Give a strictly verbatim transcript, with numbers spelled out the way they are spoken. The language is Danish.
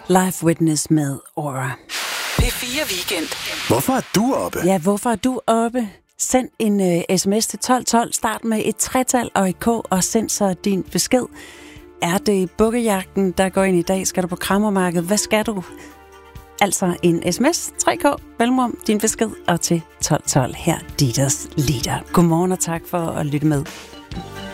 Live Witness med Aura. P fire Weekend. Hvorfor er du oppe? Ja, hvorfor er du oppe? Send en uh, sms til tolv tolv. Start med et tretal og et K, og send så din besked. Er det bukkejagten, der går ind i dag? Skal du på krammermarkedet? Hvad skal du? Altså en sms, tre K, mellemrum, din besked, og til tolv tolv her, Dieters Lieder. Godmorgen og tak for at lytte med.